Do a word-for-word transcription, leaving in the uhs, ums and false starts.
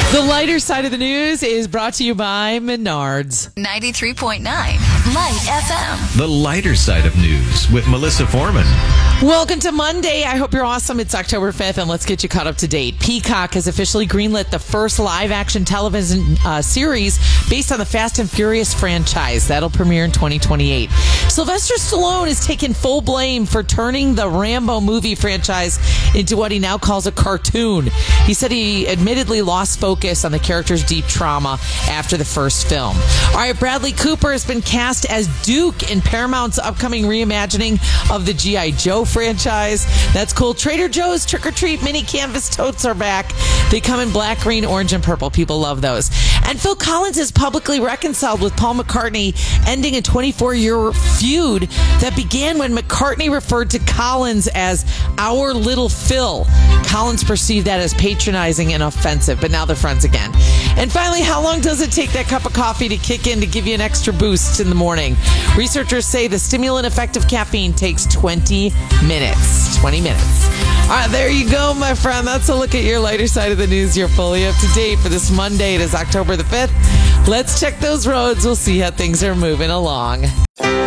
The lighter side of the news is brought to you by Menards. ninety-three point nine Light F M. The lighter side of news with Melissa Foreman. Welcome to Monday. I hope you're awesome. It's October fifth, and let's get you caught up to date. Peacock has officially greenlit the first live-action television uh, series based on the Fast and Furious franchise. That'll premiere in twenty twenty-eight. Sylvester Stallone has taken full blame for turning the Rambo movie franchise into what he now calls a cartoon. He said he admittedly lost focus on the character's deep trauma after the first film. All right, Bradley Cooper has been cast as Duke in Paramount's upcoming reimagining of the G I. Joe franchise. That's cool. Trader Joe's Trick or Treat mini canvas totes are back. They come in black, green, orange, and purple. People love those. And Phil Collins is publicly reconciled with Paul McCartney, ending a twenty-four-year feud that began when McCartney referred to Collins as our little Phil. Collins perceived that as patronizing and offensive, but now they're friends again. And finally, how long does it take that cup of coffee to kick in to give you an extra boost in the morning? Researchers say the stimulant effect of caffeine takes twenty minutes. twenty minutes. All right, there you go, my friend. That's a look at your lighter side of the news. You're fully up to date for this Monday. It is October the fifth. Let's check those roads. We'll see how things are moving along.